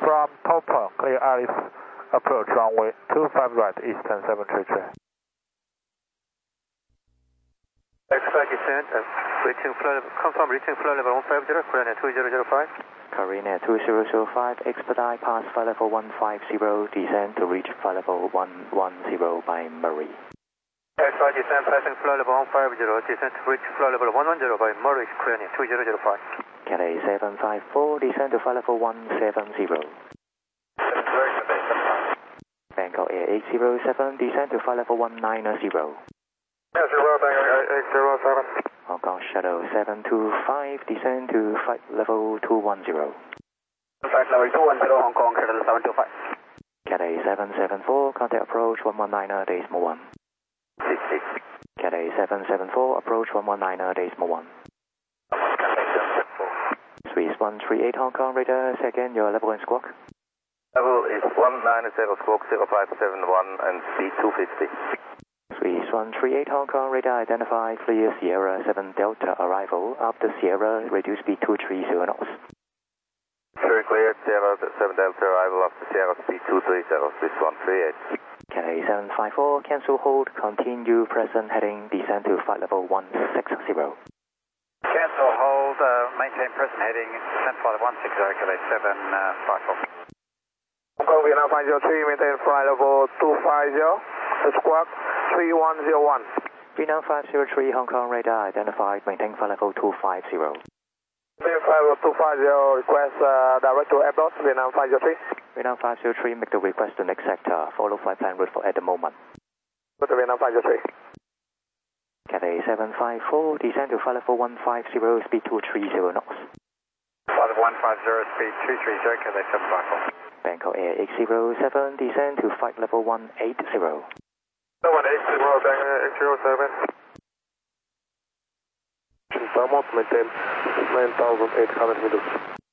from Topper, clear Alice, approach runway 25 right, Eastern 733. Expect descent, confirm reaching flow level 150, Korean 2005. Korean 2005, expedite past flight level 150, descend to reach flight level 110 by Murray. Expect descent, passing flow level 150, descend to reach flow level 110 by Murray, Korean 2005. Cathay 754, descend to flight level 170. Bangkok Air 807, descend to flight level 190. Yes, Bangkok 807. Hong Kong Shuttle 725, descend to flight level 210. Flight level 210, Hong Kong Shuttle 725. Cathay 774, contact approach 119, decimal 1. 66. Cathay 774, approach 119, decimal 1. Swiss 138 Hong Kong radar, second, your level and squawk. Level is 190, squawk 0571 and speed 250. Swiss 138 Hong Kong radar identified, clear Sierra 7 Delta arrival, after Sierra reduce speed 230 knots. Very clear, Sierra 7 Delta arrival after Sierra speed 230, Swiss 138. Cathay 754, cancel hold, continue present heading, descend to flight level 160. Cancel hold, maintain present heading, descend flight 160, Cathay 754. Hong Kong Vietnam 503, maintain flight level 250, squawk 3101. Vietnam 503 Hong Kong radar identified, maintain flight level 250. Maintain flight level 250, request direct to Airbus, Vietnam 503. Vietnam 503, make the request to next sector, follow flight plan route for at the moment. Go to Vietnam 503. Cathay 754, descend to flight level 150, speed 230 knots. Flight level 150, speed 230, Cathay 754. Bangkok Air 807, descend to flight level 180. 180, Bangkok 807. Thermos, maintain 9,800 meters.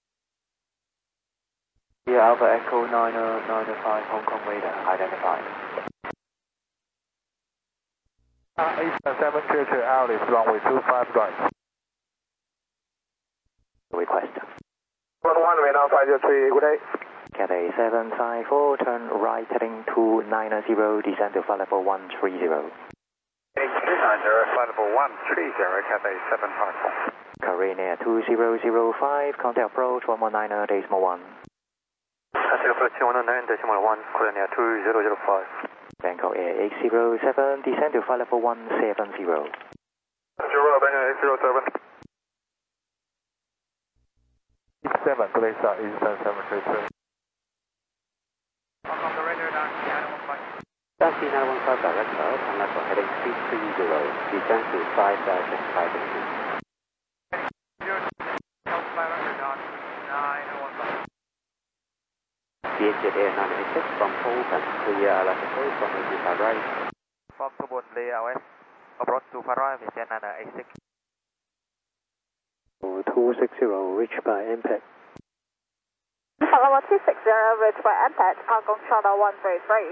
Yeah, Alpha Echo 995 Hong Kong radar identified. Eastern 733 Alice, runway 25 right. Request. 11, Vietnam 503, good day. Cathay 754, turn right heading 290, descend to flight level 130. 290, flight level 130, Cathay 754. Korean Air 2005, contact approach 119, decimal 1. Contact approach 119, decimal 1, Korean Air 2005. Bangkok Air 807, descend to flight level 170. 0, Bangkok 807. 7, clear south, Eastern 733. Hong Kong, the radar down, 915. Taxi 915 direct south, and left heading 330, descend to 5,500. Vietjet Air 986 from Hogan, clear left approach from 25 right. From Subun, Lee LS, approach to Farai, Vietjet 986. 260, reached by impact. Level 260, reached by impact, Hong Kong Channel 133.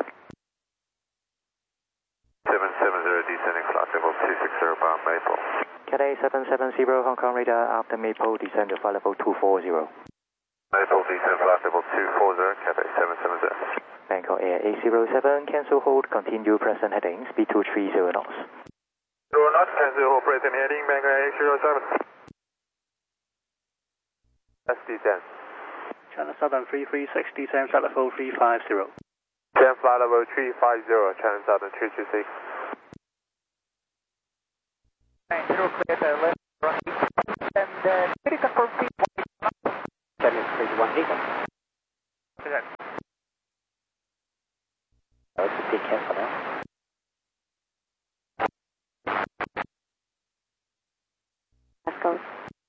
770, descending flight level 260, bound Maple. Cathay 770 Hong Kong radar after Maple, descend to flight level 240. Maple, descend flight level 240, Cathay 770. Bangkok Air 807, cancel hold, continue present heading, speed 230 knots. 0 knots, cancel hold, present heading, Bangkok 807. Let's descend. Channel Southern 336, descend flight level 350. Descend flight level 350, Channel Southern 326. Zero clear to left, right, and can you confirm speed Channel 318. Just be careful now. Let's go.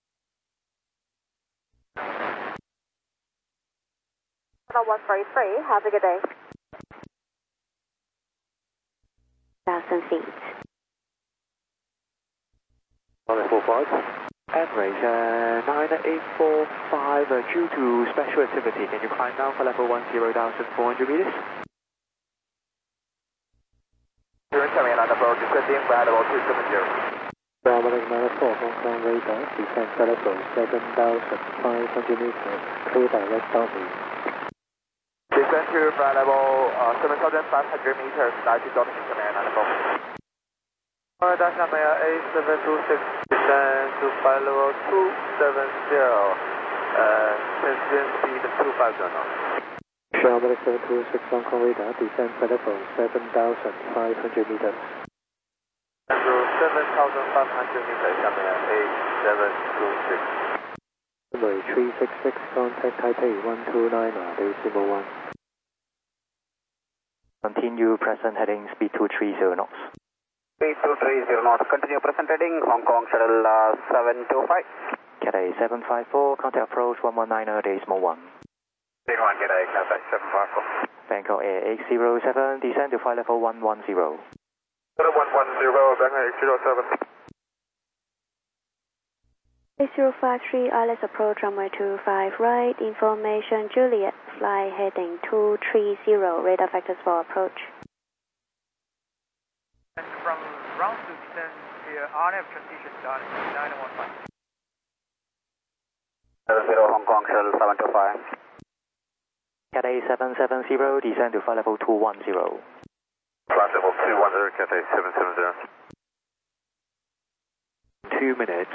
Channel 133, have a good day. 1,000 feet. 145. Average 9845, due to special activity, can you climb down for level 10,400 meters? You're coming in on approach, descending flight level 270. Bravo 94 Hong Kong radar, descend flight level 7,500 meters, clear direct southeast. Descend to flight level 7,500 meters, direct to command on the phone. Dash Maya A726, descend to flight level 270, transient speed 250 knots. Sharma 726 Hong Kong radar, descend flight level 7,500 meters. To 7,500 meters, Sharma A726. Runway 366, contact Taipei 129, 1. Continue present heading speed 230 knots. Speed 230 knots, continue present heading, Hong Kong shuttle 725. Cathay 754, contact approach 119 decimal 1. Big one, Cathay, Cathay 754. Bangkok Air 807, descend to flight level 110. 110, Bangkok 807. 8053, ILS approach runway 25 right, information Juliet, fly heading 230, radar factors for approach. And from ground to descend via RF transition done 915. 00 Hong Kong shuttle 725. Cathay 770, descend to flight level 210. Flight level 210, Cathay 770. 2 minutes.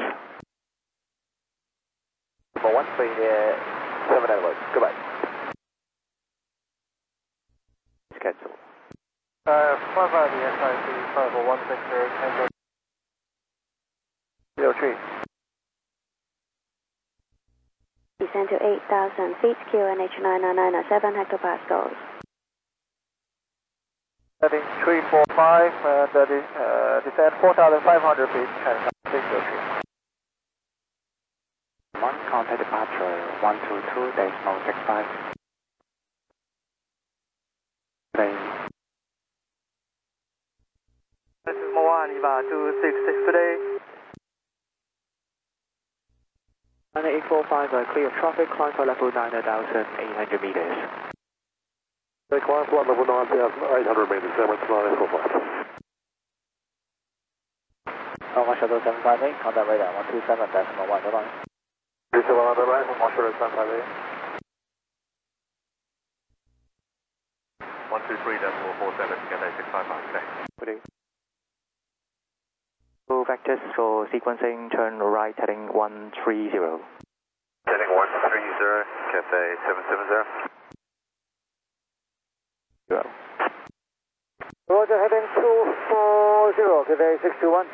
13 7 Edwards, goodbye. Schedule. 55 the SIC, flight level 160, Tango 03. Descend to 8,000 feet, QNH 99907 hectopascals. Heading 345, descend 4,500 feet, China 603. 1, contact departure 122, decimal 65. This is Moan, EVA 266 today. 9845, clear of traffic, climb for level 9,800 meters. Climb flight level 9,800 meters, Emirates 9845. Hong Kong shuttle 758, contact radar 127, decimal 1, goodbye. 37 on the right, Hong Kong shuttle 758. 123.47, Cathay 655 today. Good. Full vectors for sequencing, turn right heading 130. Heading 130, Cathay 770. 0. Roger, heading 240, Cathay 621.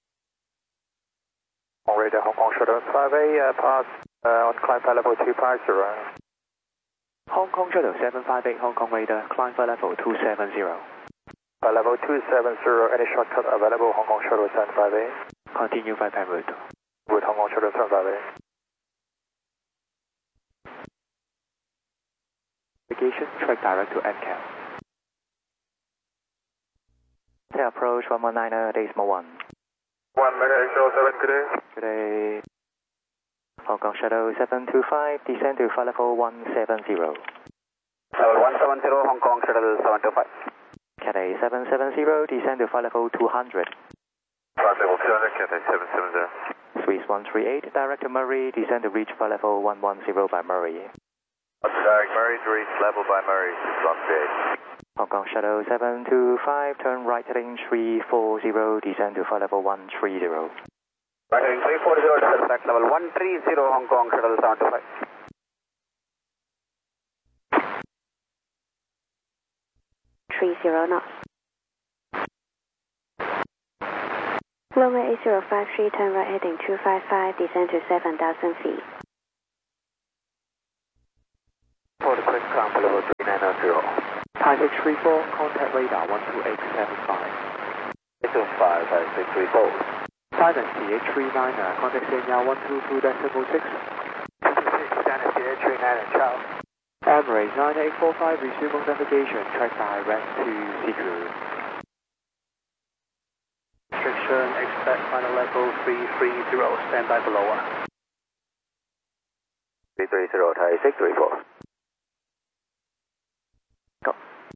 On radar, Hong Kong shuttle 58, pass on climb flight level 250. Hong Kong shuttle 758, Hong Kong radar, climb for level 270. Level 270, any shortcut available, Hong Kong shuttle 758. Continue flight en route. With Hong Kong shuttle 758. Navigation, track direct to NCAP. Tail approach 119, decimal 1. 1 Mega 807, good day. Good day. Hong Kong shuttle 725, descend to flight level 170. Level 170, Hong Kong shuttle 725. Cathay 770, descend to flight level 200. Flight level 200, Cathay 770. Swiss 138, direct to Murray, descend to reach flight level 110 by Murray. Direct Murray to reach level by Murray, 618. Hong Kong shuttle 725, turn right heading 340, descend to flight level 130. Right heading 340, descend flight level 130, Hong Kong shuttle 725. 30 knots. Runway 8053, turn right heading 255, descend to 7,000 feet. For the quick climb for level 3990. Taipei 34, contact radar 12875. 825, 634. Silence CH39, contact Senya 122.6. 26, Standard CH39 and Charles. Emirates 9845, resume navigation, track direct to Siku. Restriction, expect final level 330, stand by below 330, Thai 634. Go.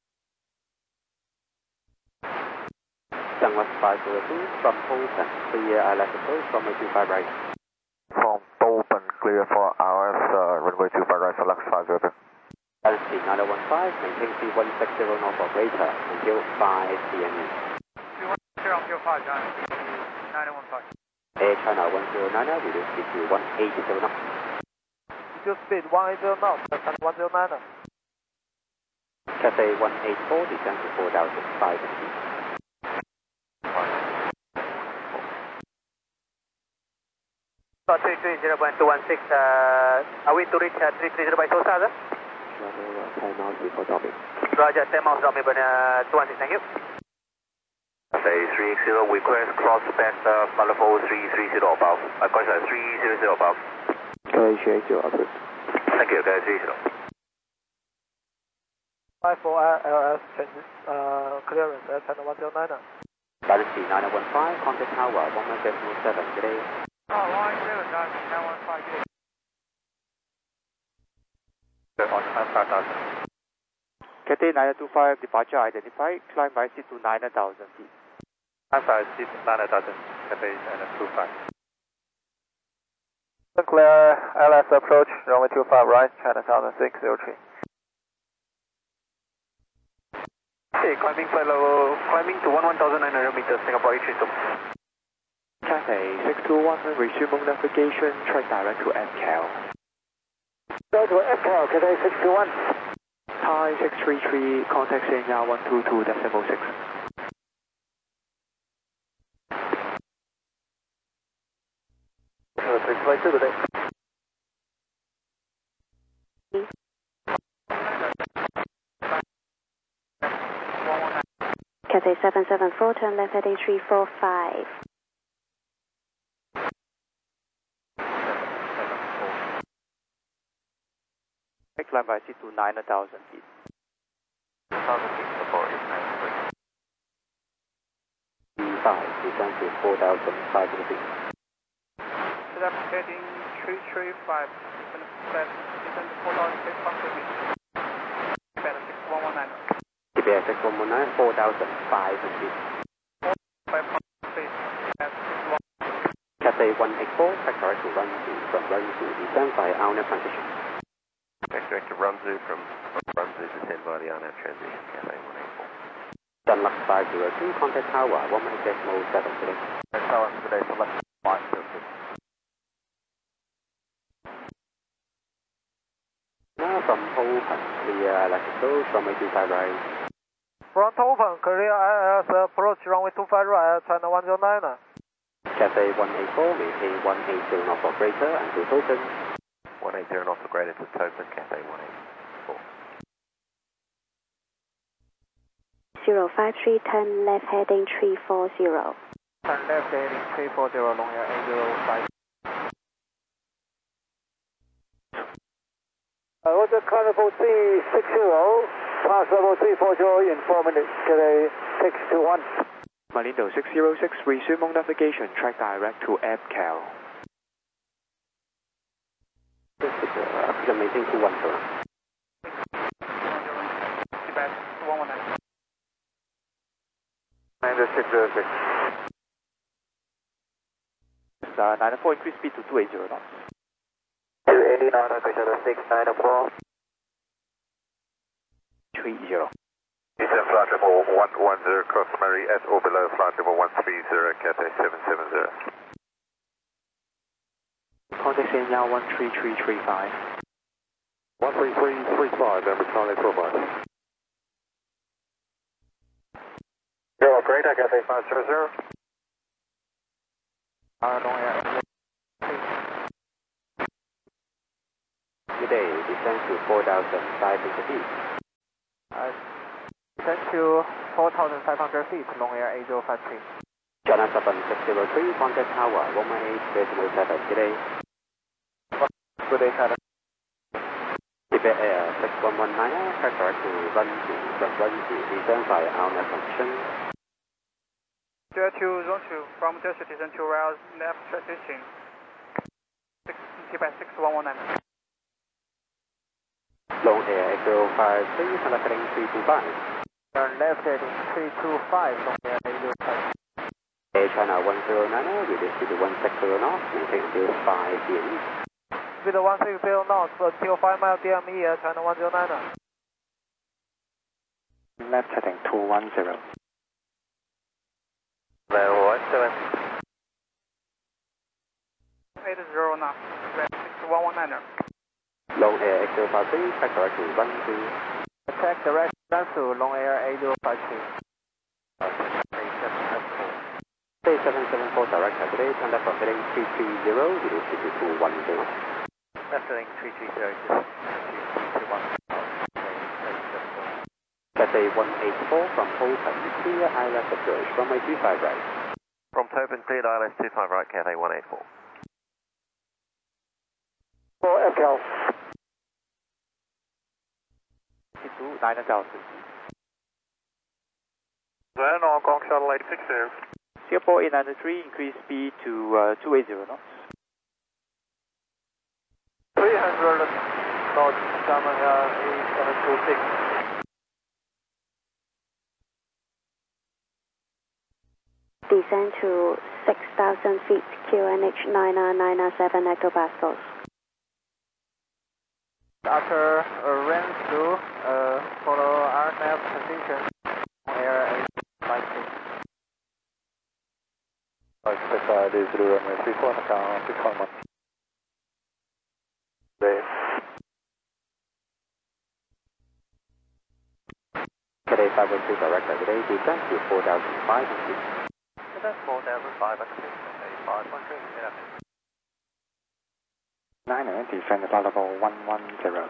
Sunwest 502 from Open, clear ILS approach from 25 right. From open, clear for hours, runway 25 right, Lux 502. Balancing 9015, maintain 3160 north or greater until 5 CME. 310 until 5, 915. Air China 109, reduce speed to 180 knots. Reduce speed 180 knots, China 109. Cathay 184, descend to 4,500 feet. Got 330.216, are we to reach 330 by Sosa, sir? Roger, 10 miles before dropping. Roger, 10 miles dropping, but 216, thank you. Cathay 380, request cross back level 330 above. Question 300 above. Cathay 380, approved. Thank you, Cathay 380. 54 LS changes, clearance at China 109. Balancing 9015, contact tower 11.7 today. Oh, 187, 915. On 5000. Cathay 925, departure identified, climb by seat to 9,000 feet. Alpha seat 9,000, Cathay 925. Clear LS approach, runway 25 right, China 1603. Okay, climbing flight level, climbing to 11,900 meters, Singapore 832. Cathay 621, resume navigation, track direct to FCAL. Go to FCAL, Cathay 621. Thai 633, contact Senya 122.6. Flight 2 today. Cathay 774, turn left heading 345. Climb by seat to 9,000 feet. 1,000 feet, support 893. E5, descend to 4,500 feet. Left heading 335, descend to 4,600 meters. Better 6119. GPS 6119, 4,500 feet. 500 feet, at 61. Cathay 184, track direct to Runzu, from Runzu, descend by Alnap transition. Track direct to Runzu, from Runzu, descend by the Arnab transition, Cathay 184. Dunlop 502, contact tower 118.7 today. Tower today, select 502. Now from open, clear electrical, runway 25 right. Front open, clear ILS approach, runway 25 right, China 109. Cathay 184, maintain 180 knots or greater until token. 180 knots or greater to token, Cathay 184. 053, turn left heading 340. Turn left heading 340, long air 805. Roger, climb level 360, pass level 340 in 4 minutes, Cathay 621. Malindo 606, resume navigation, track direct to FCAL. African maintain 21, sir. Feedback 119. 606. 94, increase speed to 280 knots. 280 knots, Aquila 694. 30. Descend flight level 110, customary at or below flight level 130, Cathay 770. Contact Senya 13335. 13335, number Charlie Profile. Zero operator, Cathay 500. Long air. Today, descend to 4,500 feet. Descend to 4,500 feet, long air 8053. China 7603, contact tower 118.7 today. Good day, China. Tibet Air 6119, track direct to Runzu, from Runzu, descend by Alnap transition. Dare to zone 2, from Delta descend to rail left transition. Tibet 6119. Long Air 8053, China heading 325. Turn left heading 325, long air 805. Air China 109, reduce to 160 knots, maintain until 5 CME. Speed 160 knots until 5 mile DME, China 109. Left heading 210. Level 17. 80 knots, red 6119. Long Air 8053, track direct to run to. Attack direct run to Long Air 8053. 3774 direct today, turn left for heading 330, reduce to 210. Left heading 330, just 221. Cathay 184 from Tobin, clear ILS approach, runway 25 right. From Tobin, cleared ILS 25 right, Cathay 184. For FL. 9 Delta. Then Hong Kong Shuttle 860. Singapore 893, increase speed to 280 knots. 300 knots, China 8726. Descend to 6,000 feet, QNH 9997 hectopascals. After range to follow RNAV condition, Air 856. Specified is the runway 34, Macau 611. Cathay 512 direct today, descend to 4,500 feet. That's 4,500 feet, okay, 513. 9 descend level 110.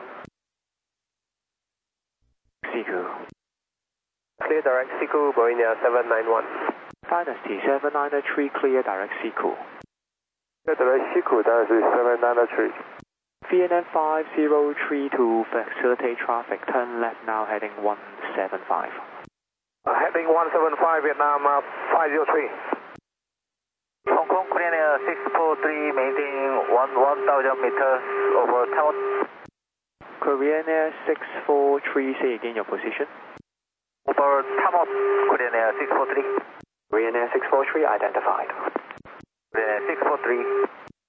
Siku. Clear direct Siku, Boeing 791. Dynasty 793, clear direct Siku. Clear direct Siku, Dynasty 793. VNN 5032, facilitate traffic, turn left now heading 175. Heading 175, Vietnam 503. Hong Kong, Korean Air 643, maintaining 1,000 meters over tower. Korean Air 643, say again your position. Over Tamot, Korean Air 643. Korean Air 643 identified. Korean Air 643.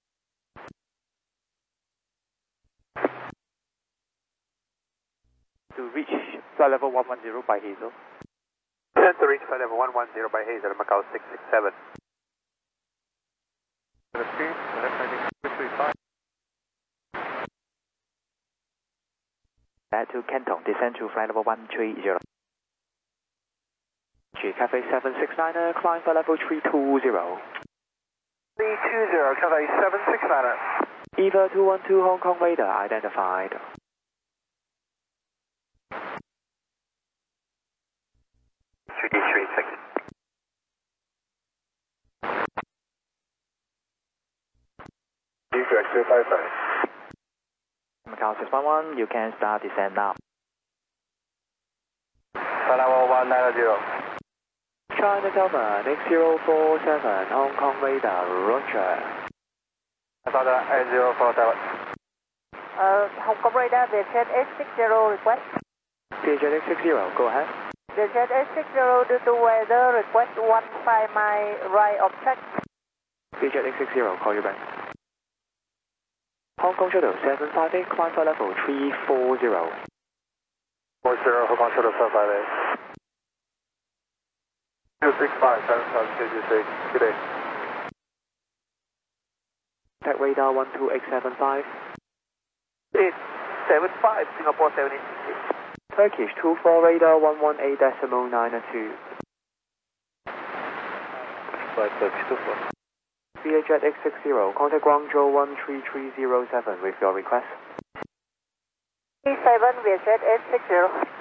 To reach flight level 110 by Hazel. To reach flight level 110 by Hazel, Macau 667. Back to Canton, descend to flight level 130. Cathay 769er, climb flight level 320. 320, Cathay 769er. EVA 212 Hong Kong radar identified. Macau 611, you can start descent now. Flight level 190. China Delta, next 047, Hong Kong radar, roger. Delta 8047. Hong Kong radar, Vietjet 860 request. Vietjet 860, go ahead. Vietjet 860 due to weather, request 15 mile right of track. Vietjet 860, call you back. Hong Kong Shuttle 758, climb flight level 340. 40, Hong Kong Shuttle 758. 265, 7,000 KG6, good day. Tech radar 12875. 875, Singapore 786. Turkish 24 radar 118.902. Flight Turkish 24. Vietjet X60, contact Guangzhou 13307 with your request. 37, Vietjet 860.